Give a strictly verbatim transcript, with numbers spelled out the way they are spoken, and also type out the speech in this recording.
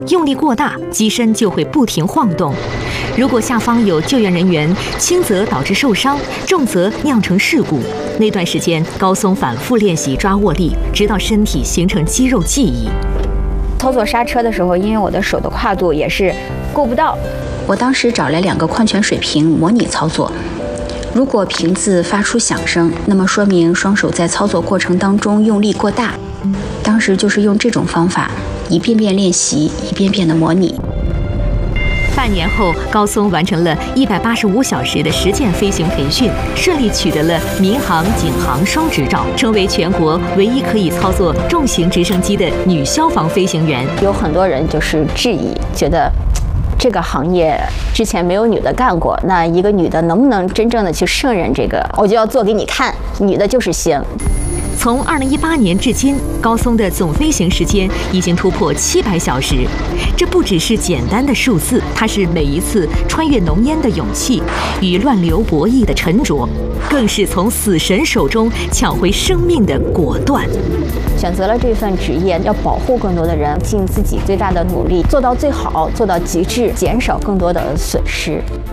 用力过大，机身就会不停晃动。如果下方有救援人员，轻则导致受伤，重则酿成事故。那段时间，高松反复练习抓握力，直到身体形成肌肉记忆。 操作刹车的时候，因为我的手的跨度也是够不到， 我当时找来两个矿泉水瓶模拟操作。如果瓶子发出响声，那么说明双手在操作过程当中用力过大。当时就是用这种方法，一遍遍练习，一遍遍的模拟。 半年后，高松完成了一百八十五小时的实践飞行培训，顺利取得了民航、警航双执照，成为全国唯一可以操作重型直升机的女消防飞行员。 有很多人就是质疑，觉得这个行业之前没有女的干过，那一个女的能不能真正的去胜任这个？我就要做给你看，女的就是行。 从二零一八年至今，高松的总飞行时间已经突破七百小时。这不只是简单的数字，它是每一次穿越浓烟的勇气，与乱流博弈的沉着，更是从死神手中抢回生命的果断。 选择了这份职业，要保护更多的人，尽自己最大的努力，做到最好，做到极致，减少更多的损失。